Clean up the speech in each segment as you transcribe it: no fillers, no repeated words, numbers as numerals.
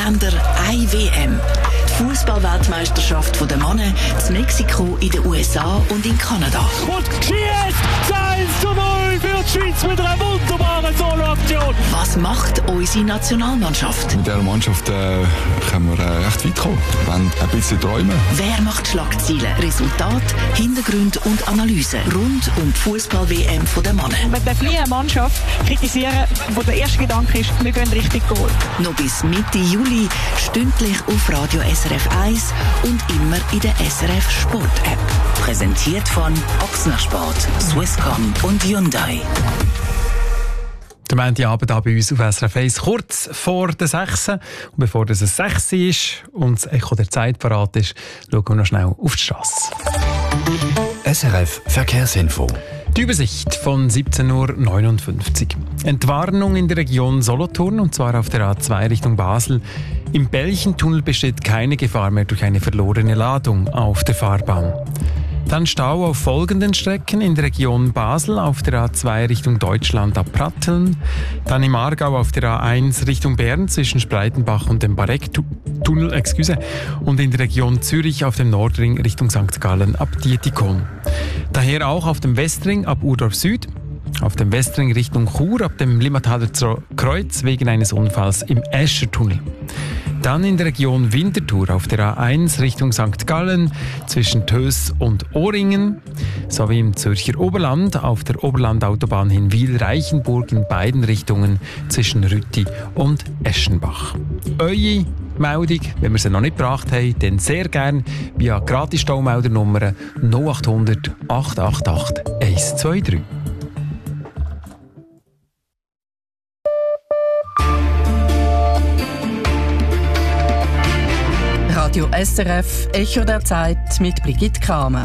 Länder, eine WM. Die Fußball-Weltmeisterschaft der Männer in Mexiko, in den USA und in Kanada. Und schießt 1:0 für die Schweiz mit einer wunderbaren Solo-Aktion. Was macht unsere Nationalmannschaft? Mit dieser Mannschaft können wir recht weit kommen. Wir wollen ein bisschen träumen. Wer macht Schlagzeilen, Resultat, Hintergründe und Analysen rund um die Fußball-WM der Männer? Man darf nie eine Mannschaft kritisieren, wo der erste Gedanke ist, wir gehen richtig Goal. Noch bis Mitte Juli, stündlich auf Radio SRF 1 und immer in der SRF Sport App. Präsentiert von Ochsner Sport, Swisscom und Hyundai. Der Montagabend hier bei uns auf SRF 1, kurz vor der 6. Und bevor es 6 ist und das Echo der Zeit parat ist, schauen wir noch schnell auf die Strasse. SRF Verkehrsinfo. Die Übersicht von 17:59 Uhr. Entwarnung in der Region Solothurn, und zwar auf der A2 Richtung Basel. Im Belchentunnel besteht keine Gefahr mehr durch eine verlorene Ladung auf der Fahrbahn. Dann Stau auf folgenden Strecken in der Region Basel auf der A2 Richtung Deutschland ab Pratteln. Dann im Aargau auf der A1 Richtung Bern zwischen Spreitenbach und dem Bareck-Tunnel, und in der Region Zürich auf dem Nordring Richtung St. Gallen ab Dietikon. Daher auch auf dem Westring ab Urdorf Süd, auf dem Westring Richtung Chur ab dem Limmataler Kreuz wegen eines Unfalls im Eschertunnel. Dann in der Region Winterthur auf der A1 Richtung St. Gallen zwischen Töss und Ohringen, sowie im Zürcher Oberland auf der Oberlandautobahn hin Wil-Reichenburg in beiden Richtungen zwischen Rütti und Eschenbach. Eure Meldung, wenn wir sie noch nicht gebracht haben, dann sehr gerne via Gratis-Staumeldernummer 0800 888 123. Radio SRF, Echo der Zeit mit Brigitte Kramer.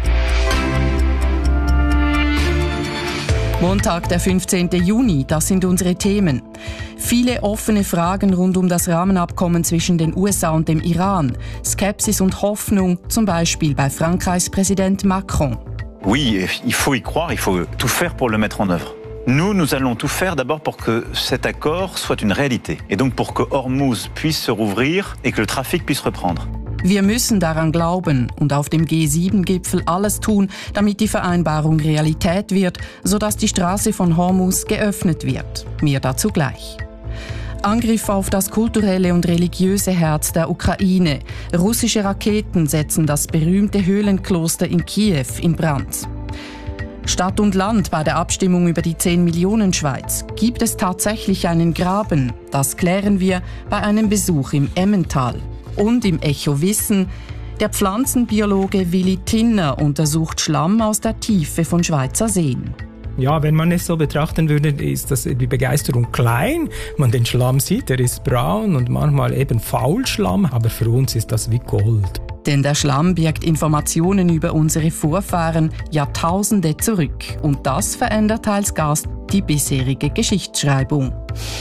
Montag, der 15. Juni, das sind unsere Themen. Viele offene Fragen rund um das Rahmenabkommen zwischen den USA und dem Iran. Skepsis und Hoffnung, zum Beispiel bei Frankreichs Präsident Macron. Oui, il faut y croire, il faut tout faire pour le mettre en œuvre. Nous allons tout faire d'abord pour que cet accord soit une réalité. Et donc pour que Hormuz puisse se rouvrir et que le trafic puisse reprendre. Wir müssen daran glauben und auf dem G7-Gipfel alles tun, damit die Vereinbarung Realität wird, sodass die Straße von Hormuz geöffnet wird. Mehr dazu gleich. Angriff auf das kulturelle und religiöse Herz der Ukraine. Russische Raketen setzen das berühmte Höhlenkloster in Kiew in Brand. Stadt und Land bei der Abstimmung über die 10-Millionen-Schweiz. Gibt es tatsächlich einen Graben? Das klären wir bei einem Besuch im Emmental. Und im Echo Wissen, der Pflanzenbiologe Willi Tinner untersucht Schlamm aus der Tiefe von Schweizer Seen. Ja, wenn man es so betrachten würde, ist das die Begeisterung klein. Man den Schlamm sieht, der ist braun und manchmal eben Faulschlamm, aber für uns ist das wie Gold. Denn der Schlamm birgt Informationen über unsere Vorfahren Jahrtausende zurück. Und das verändert als Gast die bisherige Geschichtsschreibung.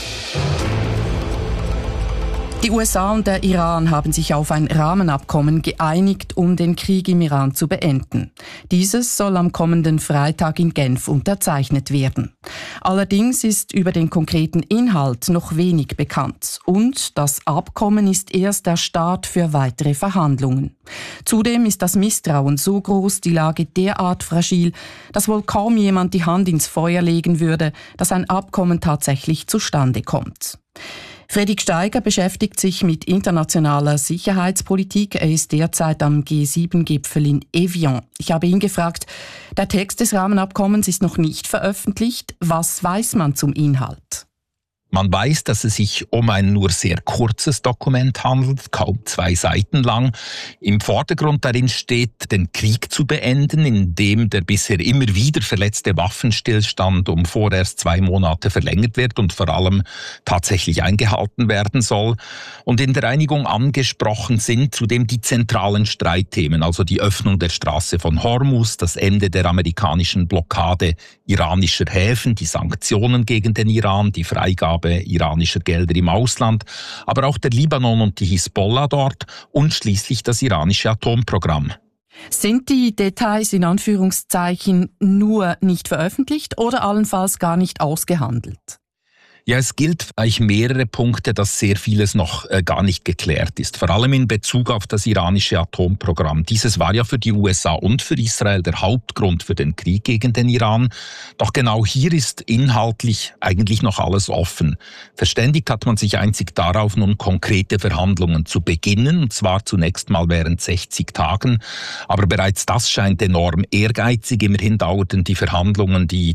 Die USA und der Iran haben sich auf ein Rahmenabkommen geeinigt, um den Krieg im Iran zu beenden. Dieses soll am kommenden Freitag in Genf unterzeichnet werden. Allerdings ist über den konkreten Inhalt noch wenig bekannt. Und das Abkommen ist erst der Start für weitere Verhandlungen. Zudem ist das Misstrauen so groß, die Lage derart fragil, dass wohl kaum jemand die Hand ins Feuer legen würde, dass ein Abkommen tatsächlich zustande kommt. Fredrik Steiger beschäftigt sich mit internationaler Sicherheitspolitik. Er ist derzeit am G7-Gipfel in Evian. Ich habe ihn gefragt, der Text des Rahmenabkommens ist noch nicht veröffentlicht. Was weiß man zum Inhalt? Man weiß, dass es sich um ein nur sehr kurzes Dokument handelt, kaum 2 Seiten lang. Im Vordergrund darin steht, den Krieg zu beenden, indem der bisher immer wieder verletzte Waffenstillstand um vorerst 2 Monate verlängert wird und vor allem tatsächlich eingehalten werden soll. Und in der Einigung angesprochen sind zudem die zentralen Streitthemen, also die Öffnung der Straße von Hormuz, das Ende der amerikanischen Blockade iranischer Häfen, die Sanktionen gegen den Iran, die Freigabe iranischer Gelder im Ausland, aber auch der Libanon und die Hisbollah dort und schließlich das iranische Atomprogramm. Sind die Details in Anführungszeichen nur nicht veröffentlicht oder allenfalls gar nicht ausgehandelt? Ja, es gilt eigentlich mehrere Punkte, dass sehr vieles noch gar nicht geklärt ist. Vor allem in Bezug auf das iranische Atomprogramm. Dieses war ja für die USA und für Israel der Hauptgrund für den Krieg gegen den Iran. Doch genau hier ist inhaltlich eigentlich noch alles offen. Verständigt hat man sich einzig darauf, nun konkrete Verhandlungen zu beginnen, und zwar zunächst mal während 60 Tagen. Aber bereits das scheint enorm ehrgeizig. Immerhin dauerten die Verhandlungen, die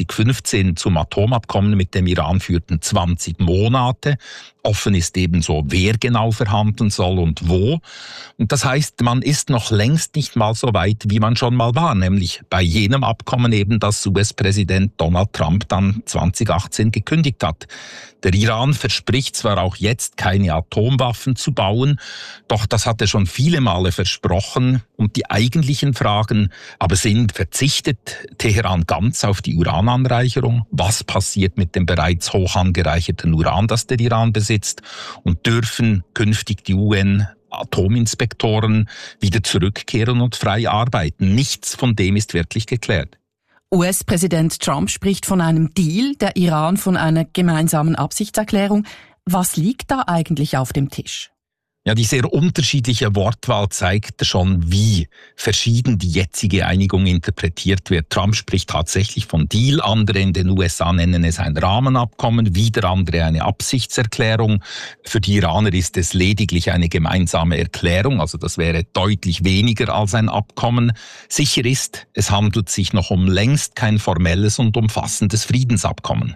2015 zum Atomabkommen mit dem Iran führten, 20 Monate. Offen ist ebenso, wer genau verhandeln soll und wo. Und das heißt, man ist noch längst nicht mal so weit, wie man schon mal war, nämlich bei jenem Abkommen eben, das US-Präsident Donald Trump dann 2018 gekündigt hat. Der Iran verspricht zwar auch jetzt, keine Atomwaffen zu bauen, doch das hat er schon viele Male versprochen. Und die eigentlichen Fragen aber sind, verzichtet Teheran ganz auf die Urananreicherung? Was passiert mit dem bereits hoch angereicherten Uran, das der Iran besitzt? Und dürfen künftig die UN-Atominspektoren wieder zurückkehren und frei arbeiten? Nichts von dem ist wirklich geklärt. US-Präsident Trump spricht von einem Deal, der Iran von einer gemeinsamen Absichtserklärung. Was liegt da eigentlich auf dem Tisch? Ja, die sehr unterschiedliche Wortwahl zeigt schon, wie verschieden die jetzige Einigung interpretiert wird. Trump spricht tatsächlich von Deal, andere in den USA nennen es ein Rahmenabkommen, wieder andere eine Absichtserklärung. Für die Iraner ist es lediglich eine gemeinsame Erklärung, also das wäre deutlich weniger als ein Abkommen. Sicher ist, es handelt sich noch um längst kein formelles und umfassendes Friedensabkommen.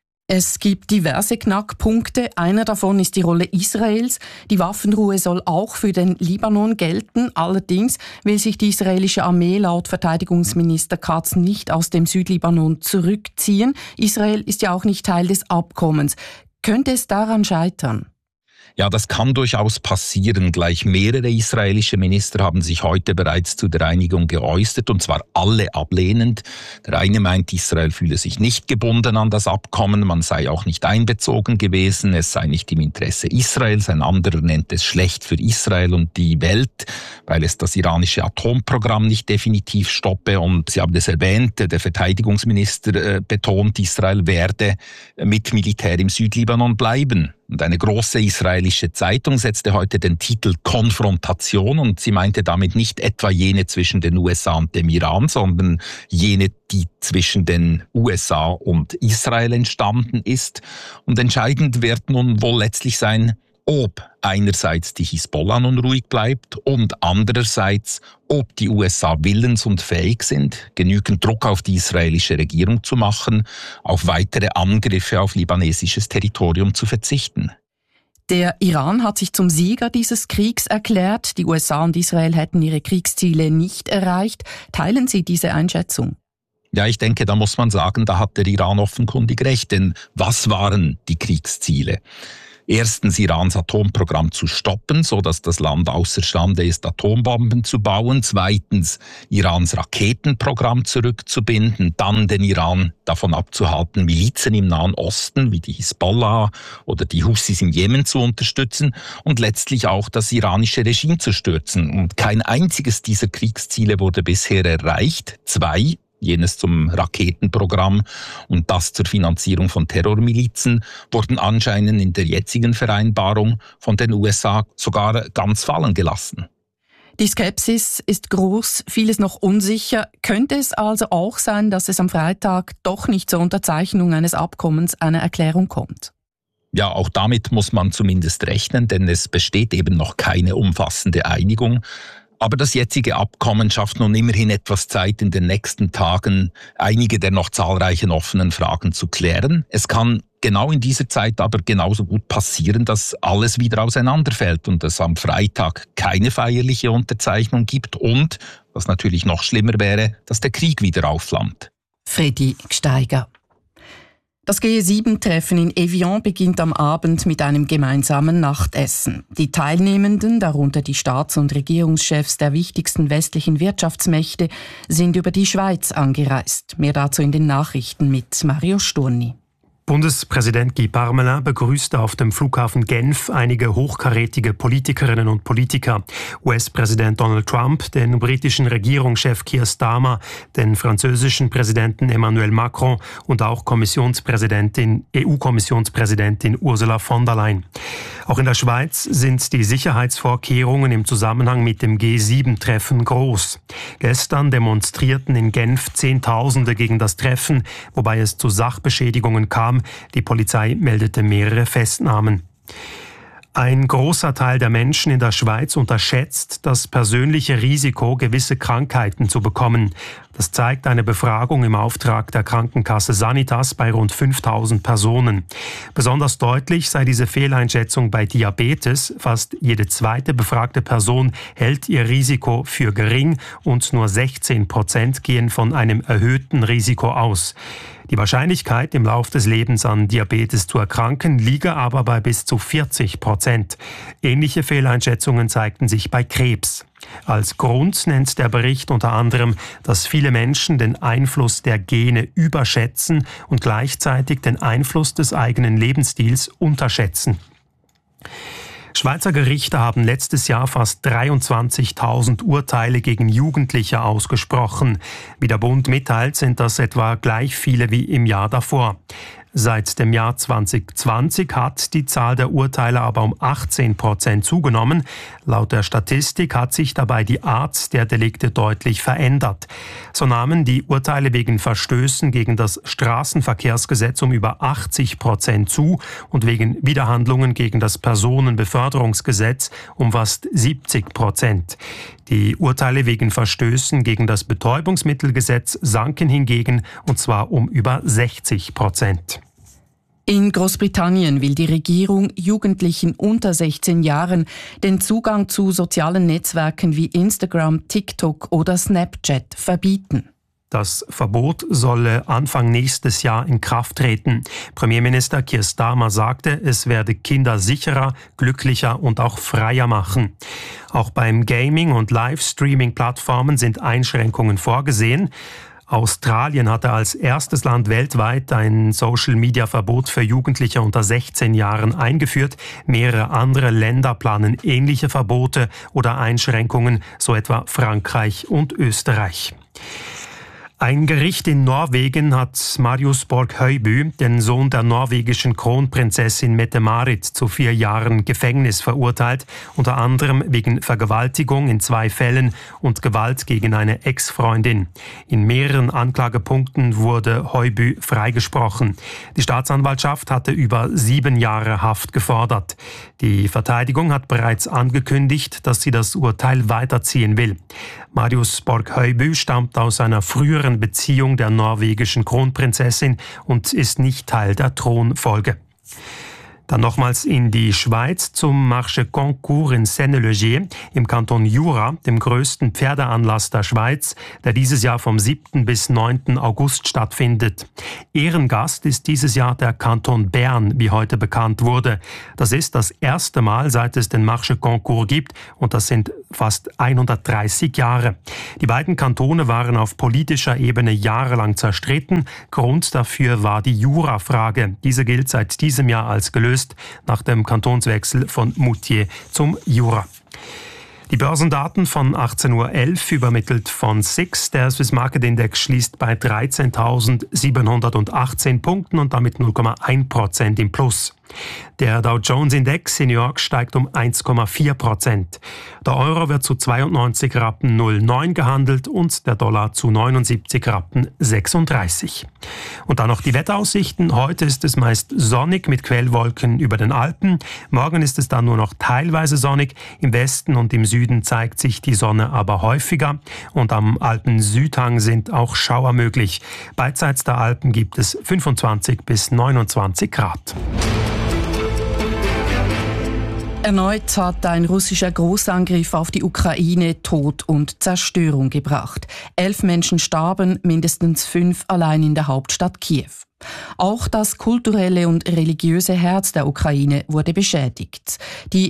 Es gibt diverse Knackpunkte. Einer davon ist die Rolle Israels. Die Waffenruhe soll auch für den Libanon gelten. Allerdings will sich die israelische Armee laut Verteidigungsminister Katz nicht aus dem Südlibanon zurückziehen. Israel ist ja auch nicht Teil des Abkommens. Könnte es daran scheitern? Ja, das kann durchaus passieren. Gleich mehrere israelische Minister haben sich heute bereits zu der Einigung geäußert, und zwar alle ablehnend. Der eine meint, Israel fühle sich nicht gebunden an das Abkommen, man sei auch nicht einbezogen gewesen, es sei nicht im Interesse Israels. Ein anderer nennt es schlecht für Israel und die Welt, weil es das iranische Atomprogramm nicht definitiv stoppe. Und Sie haben es erwähnt, der Verteidigungsminister betont, Israel werde mit Militär im Südlibanon bleiben. Und eine große israelische Zeitung setzte heute den Titel Konfrontation, und sie meinte damit nicht etwa jene zwischen den USA und dem Iran, sondern jene, die zwischen den USA und Israel entstanden ist. Und entscheidend wird nun wohl letztlich sein, ob einerseits die Hisbollah nun ruhig bleibt und andererseits, ob die USA willens und fähig sind, genügend Druck auf die israelische Regierung zu machen, auf weitere Angriffe auf libanesisches Territorium zu verzichten. Der Iran hat sich zum Sieger dieses Kriegs erklärt. Die USA und Israel hätten ihre Kriegsziele nicht erreicht. Teilen Sie diese Einschätzung? Ja, ich denke, da muss man sagen, da hat der Iran offenkundig recht. Denn was waren die Kriegsziele? Erstens, Irans Atomprogramm zu stoppen, so dass das Land außerstande ist, Atombomben zu bauen. Zweitens, Irans Raketenprogramm zurückzubinden. Dann den Iran davon abzuhalten, Milizen im Nahen Osten wie die Hisbollah oder die Houthis im Jemen zu unterstützen. Und letztlich auch das iranische Regime zu stürzen. Und kein einziges dieser Kriegsziele wurde bisher erreicht. 2, jenes zum Raketenprogramm und das zur Finanzierung von Terrormilizen, wurden anscheinend in der jetzigen Vereinbarung von den USA sogar ganz fallen gelassen. Die Skepsis ist groß, vieles noch unsicher. Könnte es also auch sein, dass es am Freitag doch nicht zur Unterzeichnung eines Abkommens, einer Erklärung kommt? Ja, auch damit muss man zumindest rechnen, denn es besteht eben noch keine umfassende Einigung. Aber das jetzige Abkommen schafft nun immerhin etwas Zeit, in den nächsten Tagen einige der noch zahlreichen offenen Fragen zu klären. Es kann genau in dieser Zeit aber genauso gut passieren, dass alles wieder auseinanderfällt und es am Freitag keine feierliche Unterzeichnung gibt und, was natürlich noch schlimmer wäre, dass der Krieg wieder aufflammt. Fredi Gsteiger. Das G7-Treffen in Evian beginnt am Abend mit einem gemeinsamen Nachtessen. Die Teilnehmenden, darunter die Staats- und Regierungschefs der wichtigsten westlichen Wirtschaftsmächte, sind über die Schweiz angereist. Mehr dazu in den Nachrichten mit Mario Sturni. Bundespräsident Guy Parmelin begrüßte auf dem Flughafen Genf einige hochkarätige Politikerinnen und Politiker. US-Präsident Donald Trump, den britischen Regierungschef Keir Starmer, den französischen Präsidenten Emmanuel Macron und auch EU-Kommissionspräsidentin Ursula von der Leyen. Auch in der Schweiz sind die Sicherheitsvorkehrungen im Zusammenhang mit dem G7-Treffen groß. Gestern demonstrierten in Genf Zehntausende gegen das Treffen, wobei es zu Sachbeschädigungen kam. Die Polizei meldete mehrere Festnahmen. Ein großer Teil der Menschen in der Schweiz unterschätzt das persönliche Risiko, gewisse Krankheiten zu bekommen. Das zeigt eine Befragung im Auftrag der Krankenkasse Sanitas bei rund 5000 Personen. Besonders deutlich sei diese Fehleinschätzung bei Diabetes. Fast jede zweite befragte Person hält ihr Risiko für gering und nur 16% gehen von einem erhöhten Risiko aus. Die Wahrscheinlichkeit, im Lauf des Lebens an Diabetes zu erkranken, liege aber bei bis zu 40%. Ähnliche Fehleinschätzungen zeigten sich bei Krebs. Als Grund nennt der Bericht unter anderem, dass viele Menschen den Einfluss der Gene überschätzen und gleichzeitig den Einfluss des eigenen Lebensstils unterschätzen. Schweizer Gerichte haben letztes Jahr fast 23.000 Urteile gegen Jugendliche ausgesprochen. Wie der Bund mitteilt, sind das etwa gleich viele wie im Jahr davor. Seit dem Jahr 2020 hat die Zahl der Urteile aber um 18% zugenommen. Laut der Statistik hat sich dabei die Art der Delikte deutlich verändert. So nahmen die Urteile wegen Verstößen gegen das Straßenverkehrsgesetz um über 80% zu und wegen Widerhandlungen gegen das Personenbeförderungsgesetz um fast 70%. Die Urteile wegen Verstößen gegen das Betäubungsmittelgesetz sanken hingegen, und zwar um über 60%. In Großbritannien will die Regierung Jugendlichen unter 16 Jahren den Zugang zu sozialen Netzwerken wie Instagram, TikTok oder Snapchat verbieten. Das Verbot solle Anfang nächstes Jahr in Kraft treten. Premierminister Keir Starmer sagte, es werde Kinder sicherer, glücklicher und auch freier machen. Auch beim Gaming- und Livestreaming-Plattformen sind Einschränkungen vorgesehen. Australien hatte als erstes Land weltweit ein Social-Media-Verbot für Jugendliche unter 16 Jahren eingeführt. Mehrere andere Länder planen ähnliche Verbote oder Einschränkungen, so etwa Frankreich und Österreich. Ein Gericht in Norwegen hat Marius Borg Høiby, den Sohn der norwegischen Kronprinzessin Mette-Marit, zu 4 Jahren Gefängnis verurteilt, unter anderem wegen Vergewaltigung in 2 Fällen und Gewalt gegen eine Ex-Freundin. In mehreren Anklagepunkten wurde Høiby freigesprochen. Die Staatsanwaltschaft hatte über 7 Jahre Haft gefordert. Die Verteidigung hat bereits angekündigt, dass sie das Urteil weiterziehen will. Marius Borg Høiby stammt aus einer früheren Beziehung der norwegischen Kronprinzessin und ist nicht Teil der Thronfolge. Dann nochmals in die Schweiz zum Marché Concours in Senneleger im Kanton Jura, dem größten Pferdeanlass der Schweiz, der dieses Jahr vom 7. bis 9. August stattfindet. Ehrengast ist dieses Jahr der Kanton Bern, wie heute bekannt wurde. Das ist das erste Mal, seit es den Marché Concours gibt, und das sind fast 130 Jahre. Die beiden Kantone waren auf politischer Ebene jahrelang zerstritten. Grund dafür war die Jura-Frage. Diese gilt seit diesem Jahr als gelöst nach dem Kantonswechsel von Moutier zum Jura. Die Börsendaten von 18.11 Uhr übermittelt von SIX. Der Swiss Market Index schließt bei 13.718 Punkten und damit 0,1% im Plus. Der Dow Jones Index in New York steigt um 1,4%. Der Euro wird zu 92 Rappen 0,9 gehandelt und der Dollar zu 79 Rappen 36. Und dann noch die Wetteraussichten. Heute ist es meist sonnig mit Quellwolken über den Alpen. Morgen ist es dann nur noch teilweise sonnig. Im Westen und im Süden zeigt sich die Sonne aber häufiger. Und am Alpen-Südhang sind auch Schauer möglich. Beidseits der Alpen gibt es 25 bis 29 Grad. Erneut hat ein russischer Großangriff auf die Ukraine Tod und Zerstörung gebracht. 11 Menschen starben, mindestens 5 allein in der Hauptstadt Kiew. Auch das kulturelle und religiöse Herz der Ukraine wurde beschädigt. Die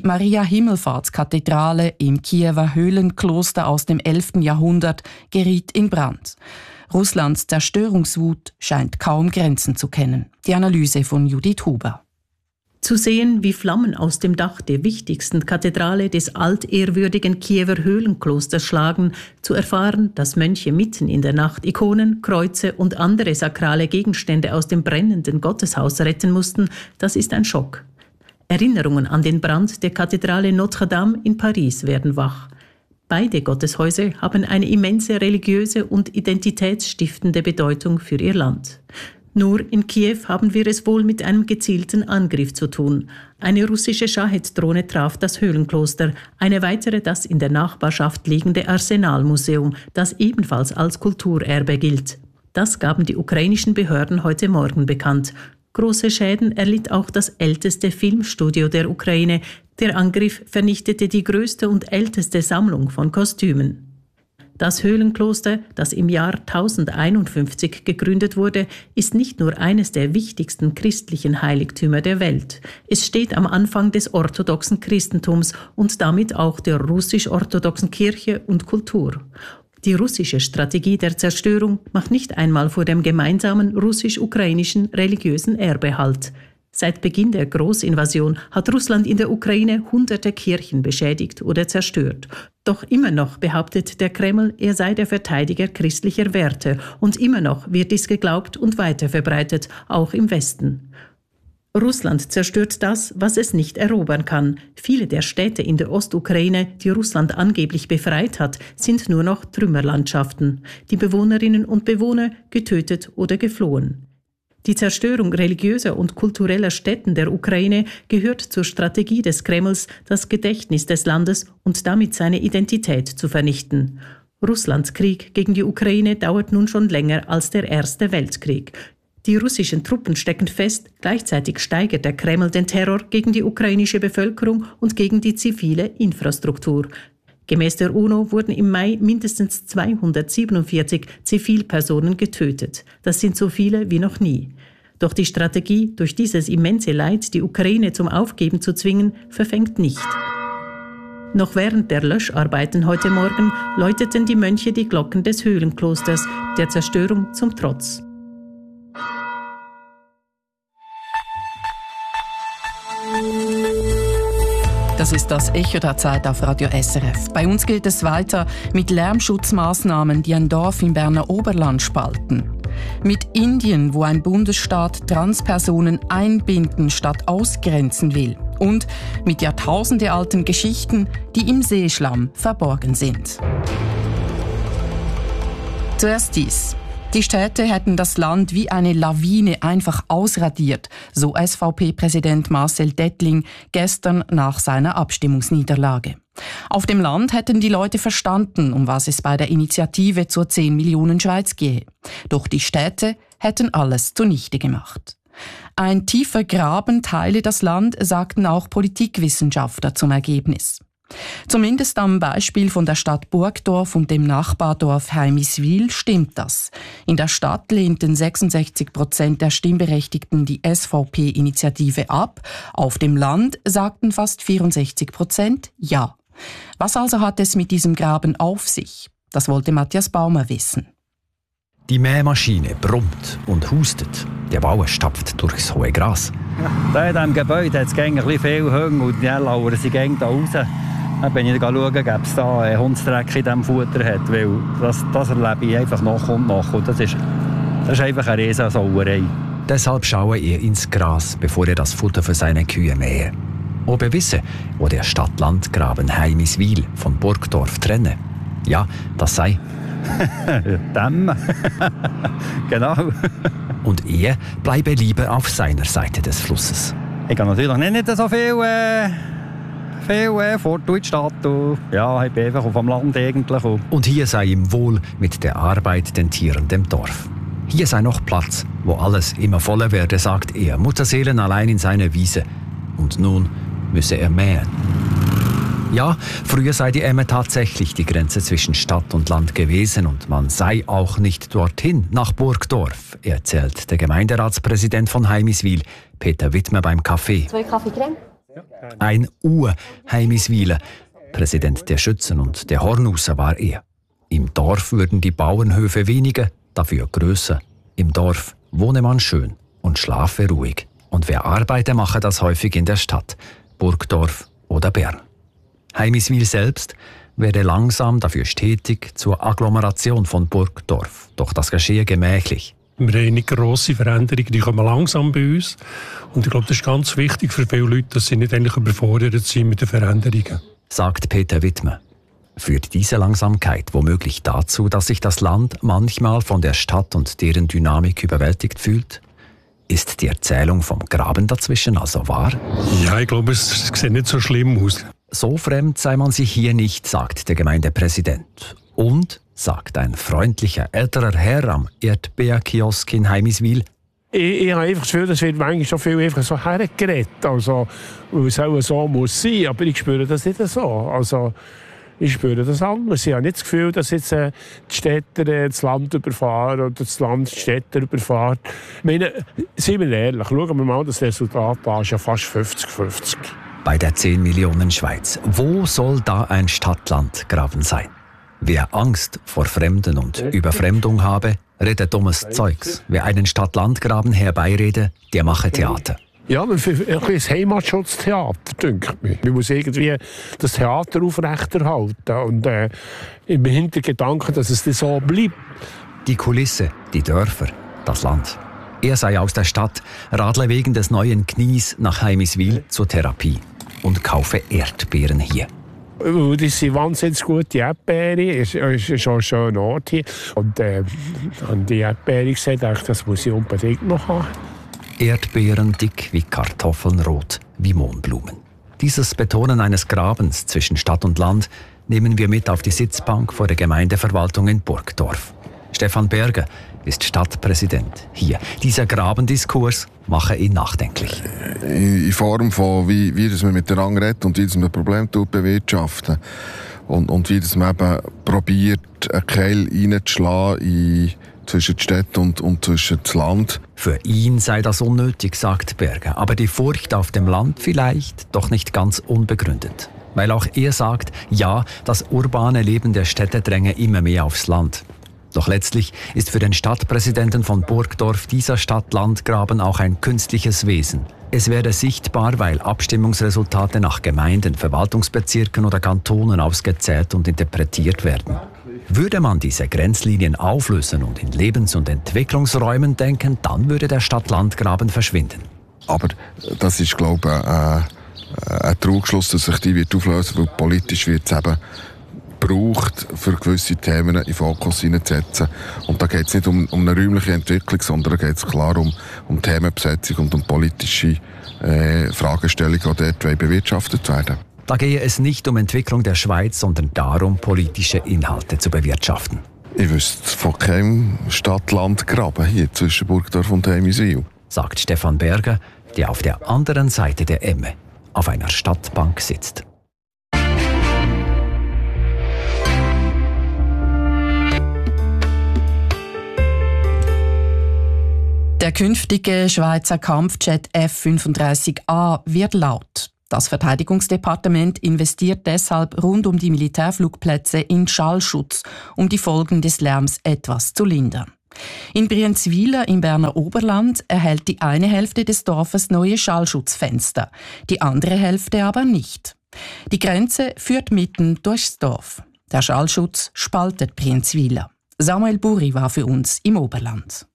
Maria-Himmelfahrts-Kathedrale im Kiewer Höhlenkloster aus dem 11. Jahrhundert geriet in Brand. Russlands Zerstörungswut scheint kaum Grenzen zu kennen. Die Analyse von Judith Huber. Zu sehen, wie Flammen aus dem Dach der wichtigsten Kathedrale des altehrwürdigen Kiewer Höhlenklosters schlagen, zu erfahren, dass Mönche mitten in der Nacht Ikonen, Kreuze und andere sakrale Gegenstände aus dem brennenden Gotteshaus retten mussten, das ist ein Schock. Erinnerungen an den Brand der Kathedrale Notre-Dame in Paris werden wach. Beide Gotteshäuser haben eine immense religiöse und identitätsstiftende Bedeutung für ihr Land. Nur in Kiew haben wir es wohl mit einem gezielten Angriff zu tun. Eine russische Shahed-Drohne traf das Höhlenkloster, eine weitere das in der Nachbarschaft liegende Arsenalmuseum, das ebenfalls als Kulturerbe gilt. Das gaben die ukrainischen Behörden heute Morgen bekannt. Große Schäden erlitt auch das älteste Filmstudio der Ukraine. Der Angriff vernichtete die größte und älteste Sammlung von Kostümen. Das Höhlenkloster, das im Jahr 1051 gegründet wurde, ist nicht nur eines der wichtigsten christlichen Heiligtümer der Welt. Es steht am Anfang des orthodoxen Christentums und damit auch der russisch-orthodoxen Kirche und Kultur. Die russische Strategie der Zerstörung macht nicht einmal vor dem gemeinsamen russisch-ukrainischen religiösen Erbe Halt. Seit Beginn der Großinvasion hat Russland in der Ukraine hunderte Kirchen beschädigt oder zerstört. Doch immer noch behauptet der Kreml, er sei der Verteidiger christlicher Werte. Und immer noch wird dies geglaubt und weiterverbreitet, auch im Westen. Russland zerstört das, was es nicht erobern kann. Viele der Städte in der Ostukraine, die Russland angeblich befreit hat, sind nur noch Trümmerlandschaften. Die Bewohnerinnen und Bewohner getötet oder geflohen. Die Zerstörung religiöser und kultureller Stätten der Ukraine gehört zur Strategie des Kremls, das Gedächtnis des Landes und damit seine Identität zu vernichten. Russlands Krieg gegen die Ukraine dauert nun schon länger als der Erste Weltkrieg. Die russischen Truppen stecken fest, gleichzeitig steigert der Kreml den Terror gegen die ukrainische Bevölkerung und gegen die zivile Infrastruktur. Gemäß der UNO wurden im Mai mindestens 247 Zivilpersonen getötet. Das sind so viele wie noch nie. Doch die Strategie, durch dieses immense Leid die Ukraine zum Aufgeben zu zwingen, verfängt nicht. Noch während der Löscharbeiten heute Morgen läuteten die Mönche die Glocken des Höhlenklosters, der Zerstörung zum Trotz. Das ist das Echo der Zeit auf Radio SRF. Bei uns geht es weiter mit Lärmschutzmaßnahmen, die ein Dorf im Berner Oberland spalten. Mit Indien, wo ein Bundesstaat Transpersonen einbinden statt ausgrenzen will. Und mit jahrtausendealten Geschichten, die im Seeschlamm verborgen sind. Zuerst dies. Die Städte hätten das Land wie eine Lawine einfach ausradiert, so SVP-Präsident Marcel Dettling gestern nach seiner Abstimmungsniederlage. Auf dem Land hätten die Leute verstanden, um was es bei der Initiative zur 10 Millionen Schweiz gehe. Doch die Städte hätten alles zunichte gemacht. Ein tiefer Graben teile das Land, sagten auch Politikwissenschaftler zum Ergebnis. Zumindest am Beispiel von der Stadt Burgdorf und dem Nachbardorf Heimiswil stimmt das. In der Stadt lehnten 66% der Stimmberechtigten die SVP-Initiative ab. Auf dem Land sagten fast 64% ja. Was also hat es mit diesem Graben auf sich? Das wollte Matthias Baumer wissen. Die Mähmaschine brummt und hustet. Der Bauer stapft durchs hohe Gras. Ja, da in diesem Gebäude hat es ein bisschen viel Hänge und die lauern sie da raus. Dann bin ich schauen, ob es da einen Hundsdreck in diesem Futter hat, weil das erlebe ich einfach nach und nach. Und das ist einfach eine Riesensauerei. Deshalb schaue er ins Gras, bevor er das Futter für seine Kühe mähe. Ob er wisse, wo der Stadt-Land-Graben Heimiswil von Burgdorf trenne. Ja, das sei Dämme. Genau. Und er bleibe lieber auf seiner Seite des Flusses. Ich kann natürlich nicht so viel fort in die Stadt. Ja, ich bin einfach auf dem Land eigentlich. Und hier sei ihm wohl mit der Arbeit den Tieren dem Dorf. Hier sei noch Platz, wo alles immer voller werde, sagt er, Mutterseelen allein in seiner Wiese. Und nun müsse er mähen. Ja, früher sei die Emme tatsächlich die Grenze zwischen Stadt und Land gewesen und man sei auch nicht dorthin, nach Burgdorf, erzählt der Gemeinderatspräsident von Heimiswil, Peter Wittmer beim Kaffee. 2 Kaffeecreme? Ein Heimiswiler, Präsident der Schützen und der Hornusser war er. Im Dorf würden die Bauernhöfe weniger, dafür grösser. Im Dorf wohne man schön und schlafe ruhig. Und wer arbeite, mache das häufig in der Stadt, Burgdorf oder Bern. Heimiswil selbst werde langsam, dafür stetig, zur Agglomeration von Burgdorf. Doch das geschehe gemächlich. Wir haben nicht grosse Veränderungen, die kommen langsam bei uns. Und ich glaube, das ist ganz wichtig für viele Leute, dass sie nicht eigentlich überfordert sind mit den Veränderungen. Sagt Peter Wittmer. Führt diese Langsamkeit womöglich dazu, dass sich das Land manchmal von der Stadt und deren Dynamik überwältigt fühlt? Ist die Erzählung vom Graben dazwischen also wahr? Ja, ich glaube, es sieht nicht so schlimm aus. So fremd sei man sich hier nicht, sagt der Gemeindepräsident. Und, sagt ein freundlicher älterer Herr am Erdbeerkiosk in Heimiswil, ich habe einfach das Gefühl, das wird manchmal schon viel einfach so hergeredet, also, weil es auch so muss sein, aber ich spüre das nicht so. Also, ich spüre das anders. Ich habe nicht das Gefühl, dass jetzt die Städter das Land überfahren oder das Land die Städter überfahren. Ich meine, seien wir ehrlich, schauen wir mal das Resultat an, ist ja fast 50-50. Bei der 10 Millionen Schweiz, wo soll da ein Stadt-Land-Graben sein? Wer Angst vor Fremden und Überfremdung habe, redet dummes Zeugs. Wer einen Stadt-Land-Graben herbeirede, der mache Theater. Ja, ein Heimatschutztheater, denkt mir. Man muss irgendwie das Theater aufrechterhalten und im Hintergedanken, dass es so bleibt. Die Kulisse, die Dörfer, das Land. Er sei aus der Stadt, radle wegen des neuen Knies nach Heimiswil zur Therapie und kaufe Erdbeeren hier. Das sind wahnsinnig gute Erdbeeren. Es ist schon ein schöner Ort hier. Und an die Erdbeeren gesehen, dachte ich, das muss ich unbedingt noch haben. Erdbeeren dick wie Kartoffeln, rot wie Mohnblumen. Dieses Betonen eines Grabens zwischen Stadt und Land nehmen wir mit auf die Sitzbank vor der Gemeindeverwaltung in Burgdorf. Stefan Berger ist Stadtpräsident hier. Dieser Grabendiskurs mache ihn nachdenklich. In Form von, wie man miteinander redet und wie man ein Problem bewirtschaften. Und wie man eben probiert, einen Keil reinzuschlagen zwischen der Stadt und zwischen das Land. Für ihn sei das unnötig, sagt Berger. Aber die Furcht auf dem Land vielleicht doch nicht ganz unbegründet. Weil auch er sagt, ja, das urbane Leben der Städte dränge immer mehr aufs Land. Doch letztlich ist für den Stadtpräsidenten von Burgdorf dieser Stadt-Land-Graben auch ein künstliches Wesen. Es werde sichtbar, weil Abstimmungsresultate nach Gemeinden, Verwaltungsbezirken oder Kantonen ausgezählt und interpretiert werden. Würde man diese Grenzlinien auflösen und in Lebens- und Entwicklungsräumen denken, dann würde der Stadt-Land-Graben verschwinden. Aber das ist, glaube ich, ein Trugschluss, dass sich die auflösen wird, weil politisch wird es eben braucht, für gewisse Themen in den Fokus hineinzusetzen. Und da geht es nicht um eine räumliche Entwicklung, sondern da geht es klar um Themenbesetzung und um politische Fragestellungen, die dort bewirtschaftet werden. Da gehe es nicht um Entwicklung der Schweiz, sondern darum, politische Inhalte zu bewirtschaften. Ich wüsste von keinem Stadt-Land-Graben hier zwischen Burgdorf und Heimiswil, sagt Stefan Berger, der auf der anderen Seite der Emme auf einer Stadtbank sitzt. Der künftige Schweizer Kampfjet F-35A wird laut. Das Verteidigungsdepartement investiert deshalb rund um die Militärflugplätze in Schallschutz, um die Folgen des Lärms etwas zu lindern. In Brienzwiler im Berner Oberland erhält die eine Hälfte des Dorfes neue Schallschutzfenster, die andere Hälfte aber nicht. Die Grenze führt mitten durchs Dorf. Der Schallschutz spaltet Brienzwiler. Samuel Buri war für uns im Oberland.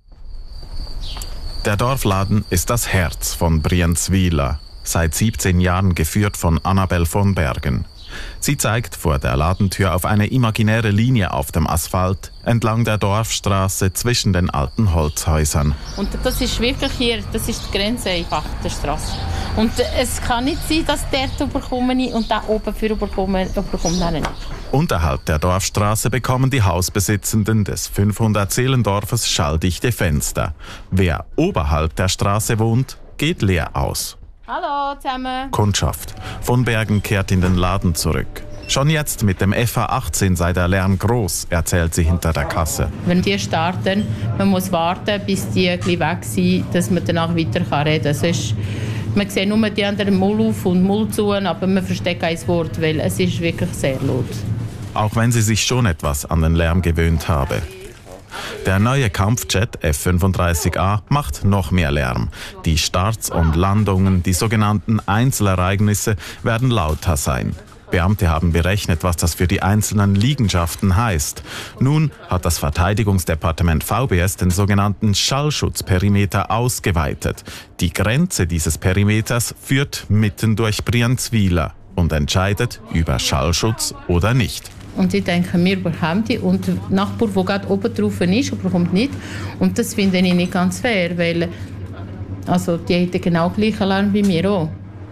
Der Dorfladen ist das Herz von Brienzwiler, seit 17 Jahren geführt von Annabel von Bergen. Sie zeigt vor der Ladentür auf eine imaginäre Linie auf dem Asphalt entlang der Dorfstraße zwischen den alten Holzhäusern. Und das ist wirklich hier, das ist die Grenze einfach der Straße. Und es kann nicht sein, dass der überkomme und da oben für überkommt nicht. Unterhalb der Dorfstraße bekommen die Hausbesitzenden des 500-Seelendorfes schalldichte Fenster. Wer oberhalb der Straße wohnt, geht leer aus. Hallo zusammen. Kundschaft. Von Bergen kehrt in den Laden zurück. Schon jetzt mit dem FA18 sei der Lärm groß, erzählt sie hinter der Kasse. Wenn die starten, man muss warten, bis die ein bisschen weg sind, dass man danach weiter reden kann. Sonst, man sieht nur die anderen Mund auf und Mund zu, aber man versteht kein Wort, weil es ist wirklich sehr laut. Auch wenn sie sich schon etwas an den Lärm gewöhnt habe. Der neue Kampfjet F-35A macht noch mehr Lärm. Die Starts und Landungen, die sogenannten Einzelereignisse, werden lauter sein. Beamte haben berechnet, was das für die einzelnen Liegenschaften heißt. Nun hat das Verteidigungsdepartement VBS den sogenannten Schallschutzperimeter ausgeweitet. Die Grenze dieses Perimeters führt mitten durch Brienz-Wieler und entscheidet über Schallschutz oder nicht. Und ich denke, wir bekommen die. Und der Nachbar, der gerade oben drauf ist, bekommt nicht. Und das finde ich nicht ganz fair, weil also, die hätten genau gleichen Lärm wie wir auch.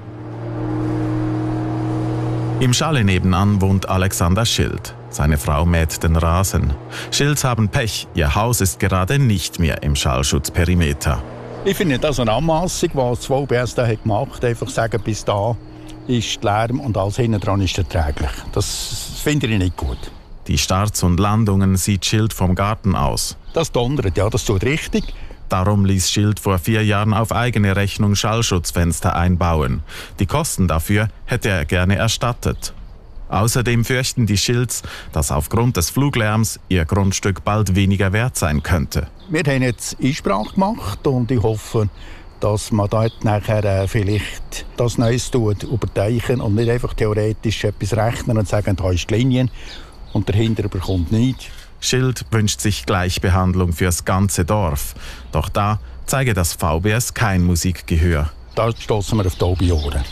Im Chalet nebenan wohnt Alexander Schild. Seine Frau mäht den Rasen. Schilds haben Pech. Ihr Haus ist gerade nicht mehr im Schallschutzperimeter. Ich finde das eine Anmassung, was das VBS da hat gemacht. Einfach sagen, bis da ist Lärm und alles hinten dran ist erträglich. Das finde ich nicht gut. Die Starts und Landungen sieht Schild vom Garten aus. Das donnert, ja, das tut richtig. Darum ließ Schild vor 4 Jahren auf eigene Rechnung Schallschutzfenster einbauen. Die Kosten dafür hätte er gerne erstattet. Außerdem fürchten die Schilds, dass aufgrund des Fluglärms ihr Grundstück bald weniger wert sein könnte. Wir haben jetzt Einsprache gemacht und ich hoffe, dass man dort nachher vielleicht das Neues tut, überteichen und nicht einfach theoretisch etwas rechnen und sagen, da ist die Linie und dahinter bekommt nichts. Schild wünscht sich Gleichbehandlung fürs ganze Dorf. Doch da zeige das VBS kein Musikgehör. Da stoßen wir auf taube Ohren.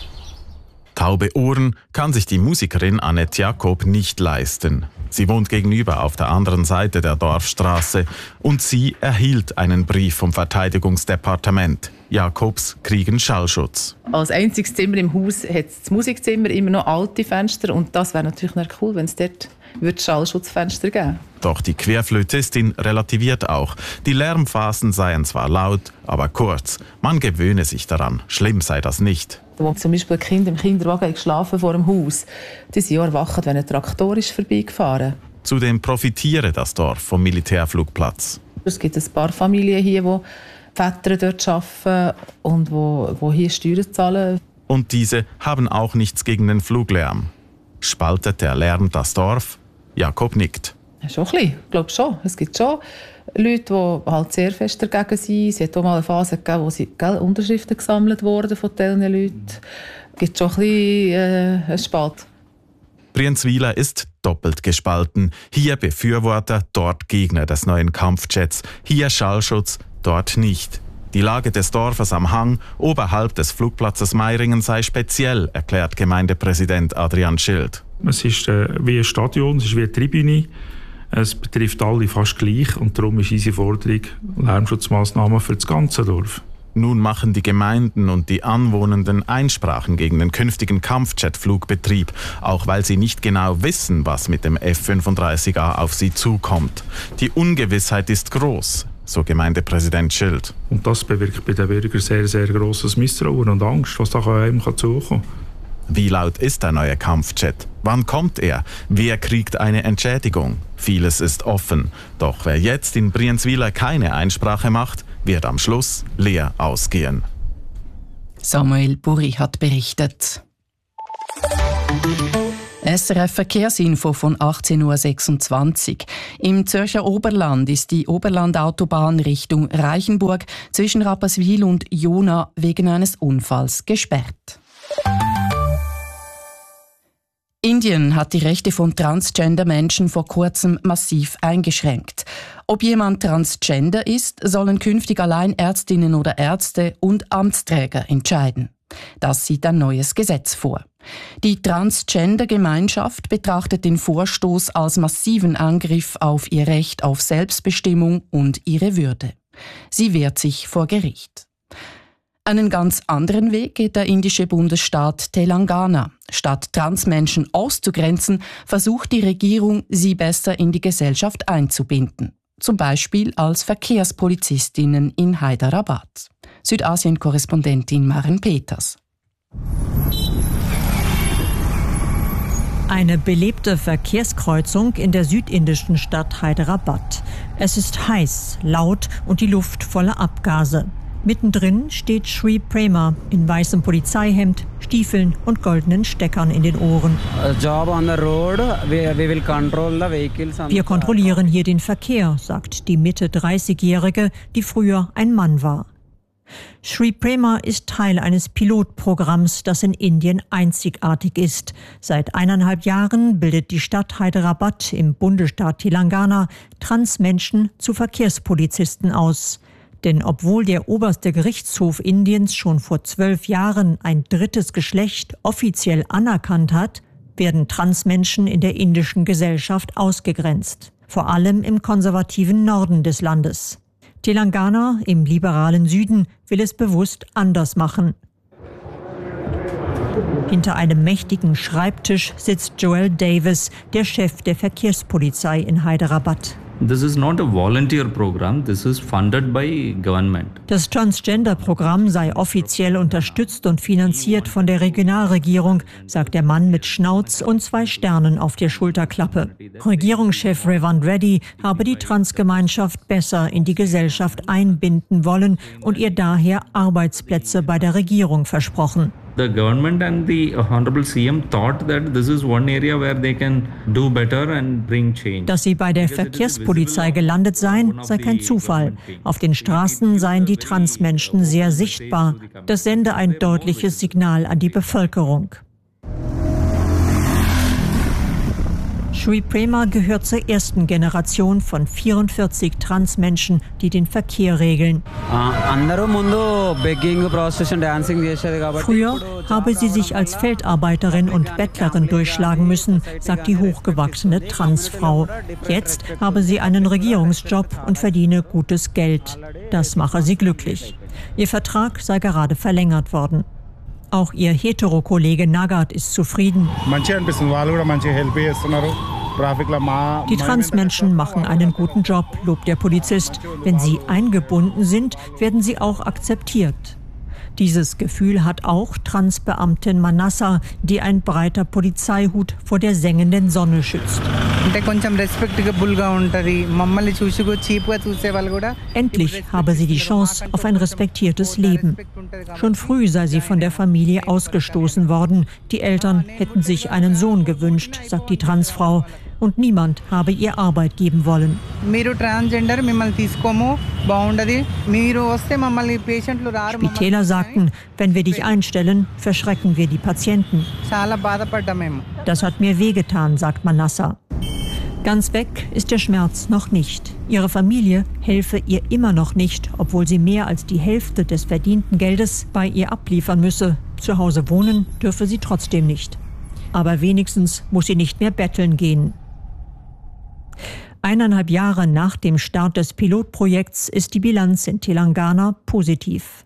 Taube Ohren kann sich die Musikerin Annette Jakob nicht leisten. Sie wohnt gegenüber auf der anderen Seite der Dorfstraße und sie erhielt einen Brief vom Verteidigungsdepartement. Jakobs kriegen Schallschutz. Als einziges Zimmer im Haus hat das Musikzimmer immer noch alte Fenster und das wäre natürlich nicht cool, wenn es dort Schallschutzfenster geben. Doch die Querflötistin relativiert auch. Die Lärmphasen seien zwar laut, aber kurz. Man gewöhne sich daran. Schlimm sei das nicht. Wo zum Beispiel ein Kind im Kinderwagen geschlafen vor dem Haus, die sind ja erwacht, wenn ein Traktor ist vorbeigefahren. Zudem profitiere das Dorf vom Militärflugplatz. Es gibt ein paar Familien hier, die Väter dort arbeiten und wo hier Steuern zahlen. Und diese haben auch nichts gegen den Fluglärm. Spaltet der Lärm das Dorf? Jakob nickt. Schon ein bisschen, ich glaube schon. Es gibt schon Leute, die halt sehr fest dagegen sind. Es hat auch mal eine Phase gegeben, wo Unterschriften gesammelt wurden von diesen Leuten. Es gibt schon ein bisschen einen Spalt. Brienz-Wieler ist doppelt gespalten. Hier Befürworter, dort Gegner des neuen Kampfjets. Hier Schallschutz, dort nicht. Die Lage des Dorfes am Hang oberhalb des Flugplatzes Meiringen sei speziell, erklärt Gemeindepräsident Adrian Schild. Es ist wie ein Stadion, es ist wie eine Tribüne. Es betrifft alle fast gleich und darum ist unsere Forderung Lärmschutzmaßnahmen für das ganze Dorf. Nun machen die Gemeinden und die Anwohnenden Einsprachen gegen den künftigen Kampfjet-Flugbetrieb, auch weil sie nicht genau wissen, was mit dem F-35A auf sie zukommt. Die Ungewissheit ist groß, so Gemeindepräsident Schild. Und das bewirkt bei den Bürgern sehr, sehr grosses Misstrauen und Angst, was da einem zukommen kann. Wie laut ist der neue Kampfjet? Wann kommt er? Wer kriegt eine Entschädigung? Vieles ist offen. Doch wer jetzt in Brienz-Wieler keine Einsprache macht, wird am Schluss leer ausgehen. Samuel Buri hat berichtet. SRF Verkehrsinfo von 18.26 Uhr. Im Zürcher Oberland ist die Oberlandautobahn Richtung Reichenburg zwischen Rapperswil und Jona wegen eines Unfalls gesperrt. Indien hat die Rechte von Transgender-Menschen vor kurzem massiv eingeschränkt. Ob jemand Transgender ist, sollen künftig allein Ärztinnen oder Ärzte und Amtsträger entscheiden. Das sieht ein neues Gesetz vor. Die Transgender-Gemeinschaft betrachtet den Vorstoß als massiven Angriff auf ihr Recht auf Selbstbestimmung und ihre Würde. Sie wehrt sich vor Gericht. Einen ganz anderen Weg geht der indische Bundesstaat Telangana. Statt Transmenschen auszugrenzen, versucht die Regierung, sie besser in die Gesellschaft einzubinden. Zum Beispiel als Verkehrspolizistinnen in Hyderabad. Südasien-Korrespondentin Maren Peters. Eine belebte Verkehrskreuzung in der südindischen Stadt Hyderabad. Es ist heiß, laut und die Luft voller Abgase. Mittendrin steht Sri Prema in weißem Polizeihemd, Stiefeln und goldenen Steckern in den Ohren. Wir kontrollieren hier den Verkehr, sagt die Mitte-30-Jährige, die früher ein Mann war. Sri Prema ist Teil eines Pilotprogramms, das in Indien einzigartig ist. Seit 1,5 Jahren bildet die Stadt Hyderabad im Bundesstaat Telangana Transmenschen zu Verkehrspolizisten aus. Denn obwohl der oberste Gerichtshof Indiens schon vor 12 Jahren ein drittes Geschlecht offiziell anerkannt hat, werden Transmenschen in der indischen Gesellschaft ausgegrenzt. Vor allem im konservativen Norden des Landes. Telangana im liberalen Süden will es bewusst anders machen. Hinter einem mächtigen Schreibtisch sitzt Joel Davis, der Chef der Verkehrspolizei in Hyderabad. This is not a volunteer program, this is funded by government. Das Transgender-Programm sei offiziell unterstützt und finanziert von der Regionalregierung, sagt der Mann mit Schnauz und 2 Sternen auf der Schulterklappe. Regierungschef Revant Reddy habe die Transgemeinschaft besser in die Gesellschaft einbinden wollen und ihr daher Arbeitsplätze bei der Regierung versprochen. The government and the honorable CM thought that this is one area where they can do better and bring change. Dass sie bei der Verkehrspolizei gelandet seien, sei kein Zufall. Auf den Straßen seien die Transmenschen sehr sichtbar. Das sende ein deutliches Signal an die Bevölkerung. Sri Prema gehört zur ersten Generation von 44 Transmenschen, die den Verkehr regeln. Früher habe sie sich als Feldarbeiterin und Bettlerin durchschlagen müssen, sagt die hochgewachsene Transfrau. Jetzt habe sie einen Regierungsjob und verdiene gutes Geld. Das mache sie glücklich. Ihr Vertrag sei gerade verlängert worden. Auch ihr Hetero-Kollege Nagat ist zufrieden. Die Transmenschen machen einen guten Job, lobt der Polizist. Wenn sie eingebunden sind, werden sie auch akzeptiert. Dieses Gefühl hat auch Transbeamtin Manassa, die ein breiter Polizeihut vor der sengenden Sonne schützt. Endlich habe sie die Chance auf ein respektiertes Leben. Schon früh sei sie von der Familie ausgestoßen worden. Die Eltern hätten sich einen Sohn gewünscht, sagt die Transfrau. Und niemand habe ihr Arbeit geben wollen. Spitäler sagten, wenn wir dich einstellen, verschrecken wir die Patienten. Das hat mir wehgetan, sagt Manassa. Ganz weg ist der Schmerz noch nicht. Ihre Familie helfe ihr immer noch nicht, obwohl sie mehr als die Hälfte des verdienten Geldes bei ihr abliefern müsse. Zu Hause wohnen dürfe sie trotzdem nicht. Aber wenigstens muss sie nicht mehr betteln gehen. 1,5 Jahre nach dem Start des Pilotprojekts ist die Bilanz in Telangana positiv.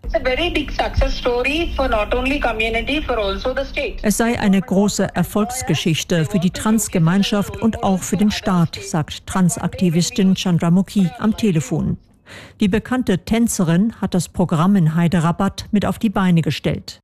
Es sei eine große Erfolgsgeschichte für die Transgemeinschaft und auch für den Staat, sagt Transaktivistin Chandramukhi am Telefon. Die bekannte Tänzerin hat das Programm in Hyderabad mit auf die Beine gestellt.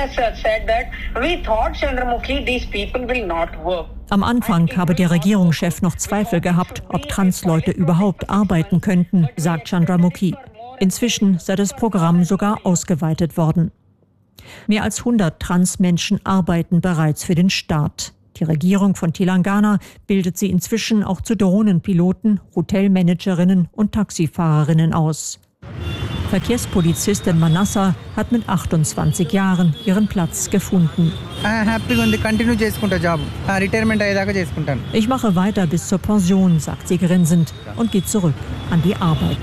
Am Anfang habe der Regierungschef noch Zweifel gehabt, ob Transleute überhaupt arbeiten könnten, sagt Chandramukhi. Inzwischen sei das Programm sogar ausgeweitet worden. Mehr als 100 Transmenschen arbeiten bereits für den Staat. Die Regierung von Telangana bildet sie inzwischen auch zu Drohnenpiloten, Hotelmanagerinnen und Taxifahrerinnen aus. Verkehrspolizistin Manassa hat mit 28 Jahren ihren Platz gefunden. Ich mache weiter bis zur Pension, sagt sie grinsend und geht zurück an die Arbeit.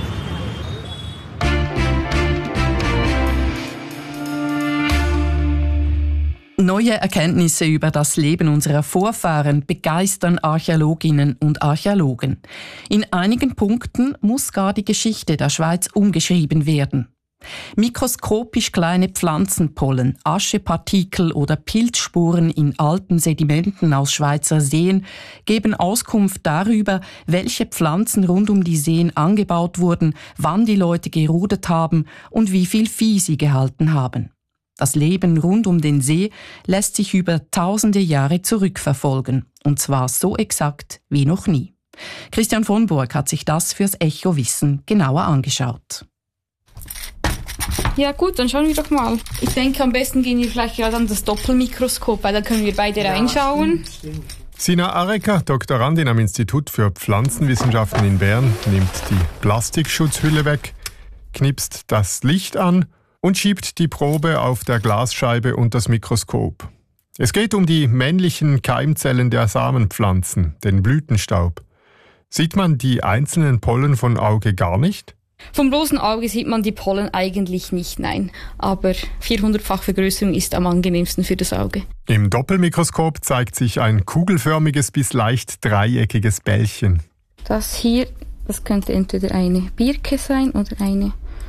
Neue Erkenntnisse über das Leben unserer Vorfahren begeistern Archäologinnen und Archäologen. In einigen Punkten muss gar die Geschichte der Schweiz umgeschrieben werden. Mikroskopisch kleine Pflanzenpollen, Aschepartikel oder Pilzspuren in alten Sedimenten aus Schweizer Seen geben Auskunft darüber, welche Pflanzen rund um die Seen angebaut wurden, wann die Leute gerudert haben und wie viel Vieh sie gehalten haben. Das Leben rund um den See lässt sich über tausende Jahre zurückverfolgen, und zwar so exakt wie noch nie. Christian von Burg hat sich das fürs Echo Wissen genauer angeschaut. Ja gut, dann schauen wir doch mal. Ich denke, am besten gehen wir vielleicht gerade an das Doppelmikroskop, weil dann können wir beide reinschauen. Stimmt. Sina Areca, Doktorandin am Institut für Pflanzenwissenschaften in Bern, nimmt die Plastikschutzhülle weg, knipst das Licht an und schiebt die Probe auf der Glasscheibe unter das Mikroskop. Es geht um die männlichen Keimzellen der Samenpflanzen, den Blütenstaub. Sieht man die einzelnen Pollen von Auge gar nicht? Vom bloßen Auge sieht man die Pollen eigentlich nicht, nein. Aber 400-fach Vergrößerung ist am angenehmsten für das Auge. Im Doppelmikroskop zeigt sich ein kugelförmiges bis leicht dreieckiges Bällchen. Das hier, das könnte entweder eine Birke sein oder eine...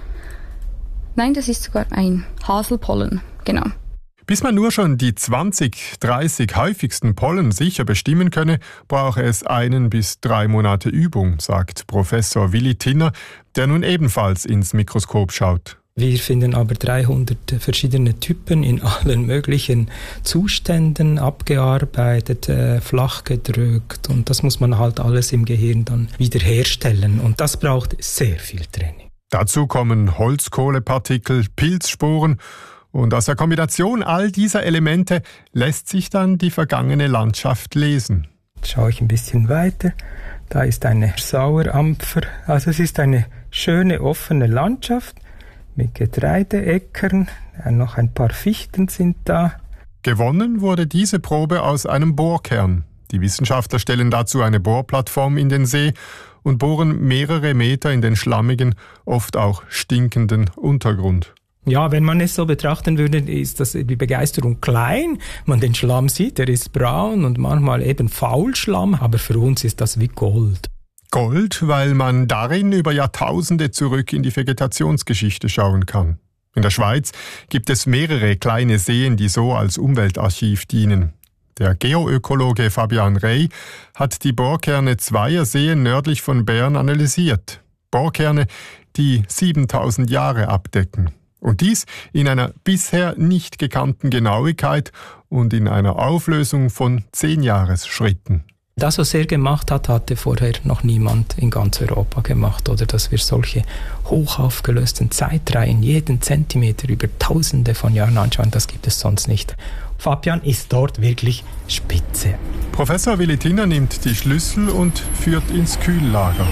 Nein, das ist sogar ein Haselpollen, genau. Bis man nur schon die 20, 30 häufigsten Pollen sicher bestimmen könne, brauche es 1 bis 3 Monate Übung, sagt Professor Willi Tinner, der nun ebenfalls ins Mikroskop schaut. Wir finden aber 300 verschiedene Typen in allen möglichen Zuständen, abgearbeitet, flach gedrückt, und das muss man halt alles im Gehirn dann wiederherstellen, und das braucht sehr viel Training. Dazu kommen Holzkohlepartikel, Pilzsporen, und aus der Kombination all dieser Elemente lässt sich dann die vergangene Landschaft lesen. Jetzt schaue ich ein bisschen weiter. Da ist eine Sauerampfer. Also es ist eine schöne offene Landschaft mit Getreideäckern. Noch ein paar Fichten sind da. Gewonnen wurde diese Probe aus einem Bohrkern. Die Wissenschaftler stellen dazu eine Bohrplattform in den See und bohren mehrere Meter in den schlammigen, oft auch stinkenden Untergrund. Ja, wenn man es so betrachten würde, ist das die Begeisterung klein. Man den Schlamm sieht, der ist braun und manchmal eben Faulschlamm, aber für uns ist das wie Gold. Gold, weil man darin über Jahrtausende zurück in die Vegetationsgeschichte schauen kann. In der Schweiz gibt es mehrere kleine Seen, die so als Umweltarchiv dienen. Der Geoökologe Fabian Rey hat die Bohrkerne zweier Seen nördlich von Bern analysiert. Bohrkerne, die 7000 Jahre abdecken. Und dies in einer bisher nicht gekannten Genauigkeit und in einer Auflösung von 10 Jahresschritten. Das, was er gemacht hat, hatte vorher noch niemand in ganz Europa gemacht. Oder dass wir solche hochaufgelösten Zeitreihen jeden Zentimeter über Tausende von Jahren anschauen, das gibt es sonst nicht. Fabian ist dort wirklich spitze. Professor Willi Tinner nimmt die Schlüssel und führt ins Kühllager.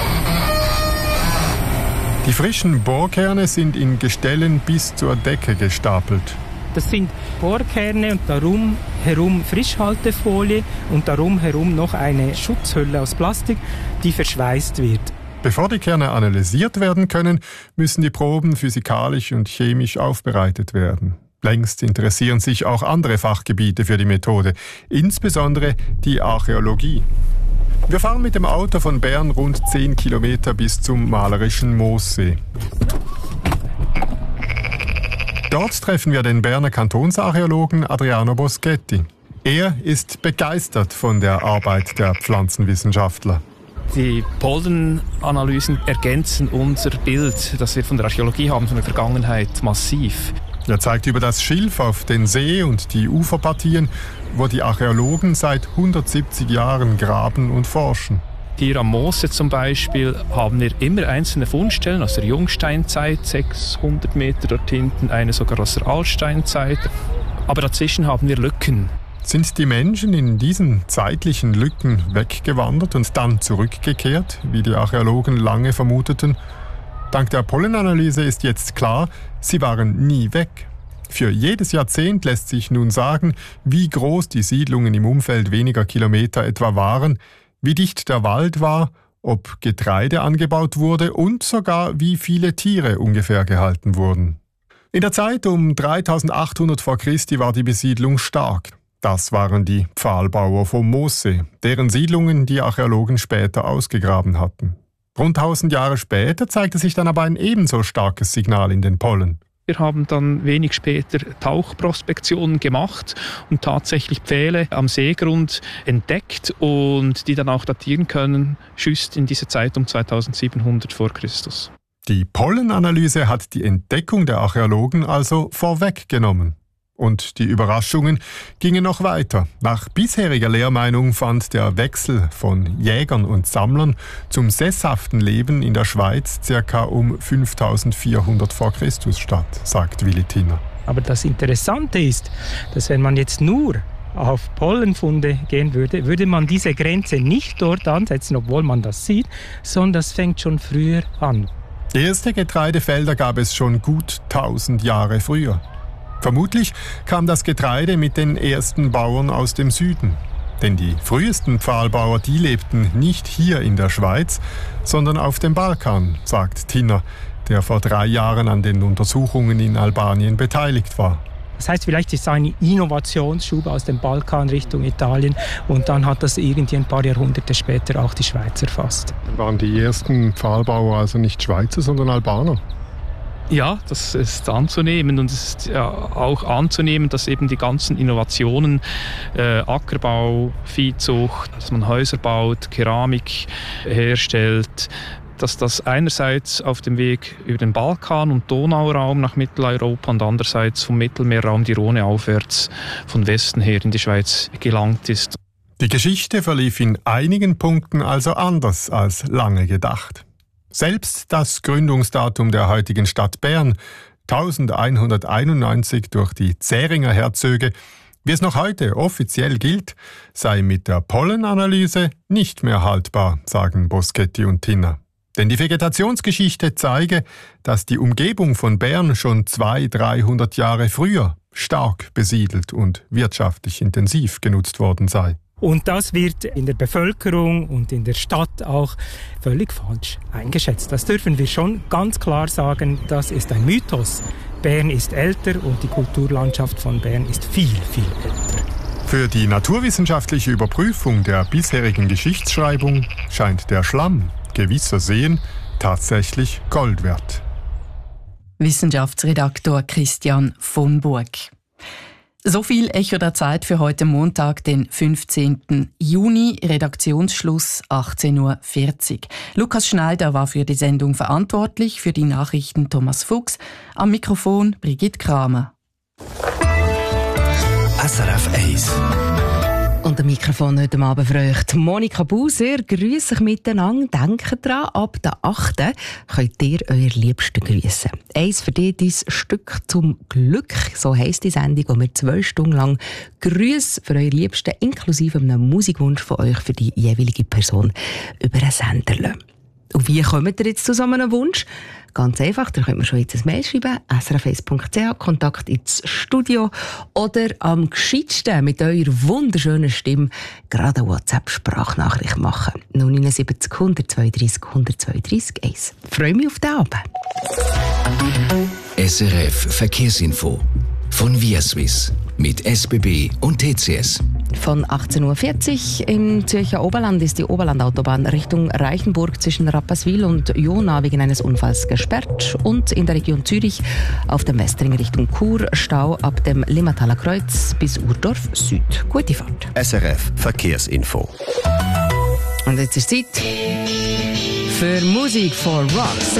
Die frischen Bohrkerne sind in Gestellen bis zur Decke gestapelt. Das sind Bohrkerne und darum herum Frischhaltefolie und darum herum noch eine Schutzhülle aus Plastik, die verschweißt wird. Bevor die Kerne analysiert werden können, müssen die Proben physikalisch und chemisch aufbereitet werden. Längst interessieren sich auch andere Fachgebiete für die Methode, insbesondere die Archäologie. Wir fahren mit dem Auto von Bern rund 10 Kilometer bis zum malerischen Moossee. Dort treffen wir den Berner Kantonsarchäologen Adriano Boschetti. Er ist begeistert von der Arbeit der Pflanzenwissenschaftler. Die Pollenanalysen ergänzen unser Bild, das wir von der Archäologie haben, von der Vergangenheit, massiv. Er zeigt über das Schilf auf den See und die Uferpartien, wo die Archäologen seit 170 Jahren graben und forschen. Hier am Moosse zum Beispiel haben wir immer einzelne Fundstellen aus der Jungsteinzeit, 600 Meter dort hinten, eine sogar aus der Altsteinzeit. Aber dazwischen haben wir Lücken. Sind die Menschen in diesen zeitlichen Lücken weggewandert und dann zurückgekehrt, wie die Archäologen lange vermuteten? Dank der Pollenanalyse ist jetzt klar, sie waren nie weg. Für jedes Jahrzehnt lässt sich nun sagen, wie groß die Siedlungen im Umfeld weniger Kilometer etwa waren, wie dicht der Wald war, ob Getreide angebaut wurde und sogar wie viele Tiere ungefähr gehalten wurden. In der Zeit um 3800 vor Christi war die Besiedlung stark. Das waren die Pfahlbauer vom Moossee, deren Siedlungen die Archäologen später ausgegraben hatten. Rund 1000 Jahre später zeigte sich dann aber ein ebenso starkes Signal in den Pollen. Wir haben dann wenig später Tauchprospektionen gemacht und tatsächlich Pfähle am Seegrund entdeckt und die dann auch datieren können, just in diese Zeit um 2700 vor Christus. Die Pollenanalyse hat die Entdeckung der Archäologen also vorweggenommen. Und die Überraschungen gingen noch weiter. Nach bisheriger Lehrmeinung fand der Wechsel von Jägern und Sammlern zum sesshaften Leben in der Schweiz ca. um 5400 vor Christus statt, sagt Willi Tinner. Aber das Interessante ist, dass wenn man jetzt nur auf Pollenfunde gehen würde, würde man diese Grenze nicht dort ansetzen, obwohl man das sieht, sondern das fängt schon früher an. Erste Getreidefelder gab es schon gut 1000 Jahre früher. Vermutlich kam das Getreide mit den ersten Bauern aus dem Süden. Denn die frühesten Pfahlbauer, die lebten nicht hier in der Schweiz, sondern auf dem Balkan, sagt Tinner, der vor 3 Jahren an den Untersuchungen in Albanien beteiligt war. Das heißt, vielleicht ist es ein Innovationsschub aus dem Balkan Richtung Italien und dann hat das irgendwie ein paar Jahrhunderte später auch die Schweiz erfasst. Waren die ersten Pfahlbauer also nicht Schweizer, sondern Albaner? Ja, das ist anzunehmen und es ist auch anzunehmen, dass eben die ganzen Innovationen, Ackerbau, Viehzucht, dass man Häuser baut, Keramik herstellt, dass das einerseits auf dem Weg über den Balkan und Donauraum nach Mitteleuropa und andererseits vom Mittelmeerraum die Rhone aufwärts von Westen her in die Schweiz gelangt ist. Die Geschichte verlief in einigen Punkten also anders als lange gedacht. Selbst das Gründungsdatum der heutigen Stadt Bern, 1191 durch die Zähringer Herzöge, wie es noch heute offiziell gilt, sei mit der Pollenanalyse nicht mehr haltbar, sagen Boschetti und Tinner. Denn die Vegetationsgeschichte zeige, dass die Umgebung von Bern schon 200-300 Jahre früher stark besiedelt und wirtschaftlich intensiv genutzt worden sei. Und das wird in der Bevölkerung und in der Stadt auch völlig falsch eingeschätzt. Das dürfen wir schon ganz klar sagen, das ist ein Mythos. Bern ist älter und die Kulturlandschaft von Bern ist viel, viel älter. Für die naturwissenschaftliche Überprüfung der bisherigen Geschichtsschreibung scheint der Schlamm gewisser Seen tatsächlich Gold wert. Wissenschaftsredaktor Christian von Burg. So viel Echo der Zeit für heute Montag, den 15. Juni, Redaktionsschluss 18.40 Uhr. Lukas Schneider war für die Sendung verantwortlich, für die Nachrichten Thomas Fuchs, am Mikrofon Brigitte Kramer. SRF 1. Und am Mikrofon heute Abend für euch Monika Buser. Grüß euch miteinander. Denkt dran, ab der 8. könnt ihr euer Liebsten grüßen. Eins für dich, dein Stück zum Glück. So heisst die Sendung, wo wir 2 Stunden lang Grüße für eure Liebsten inklusive einem Musikwunsch von euch für die jeweilige Person über einen Sender lassen. Und wie kommt ihr jetzt zu so einem Wunsch? Ganz einfach, da könnt ihr schon jetzt ein Mail schreiben, srf1.ch, Kontakt ins Studio oder am gescheitsten mit eurer wunderschönen Stimme gerade eine WhatsApp-Sprachnachricht machen. 079 132 132 1. Ich freue mich auf den Abend. SRF Verkehrsinfo von ViaSwiss mit SBB und TCS. Von 18.40 Uhr im Zürcher Oberland ist die Oberlandautobahn Richtung Reichenburg zwischen Rapperswil und Jona wegen eines Unfalls gesperrt und in der Region Zürich auf dem Westring Richtung Chur Stau ab dem Limmataler Kreuz bis Urdorf Süd. Gute Fahrt. SRF Verkehrsinfo. Und jetzt ist Zeit für Musik for Rock.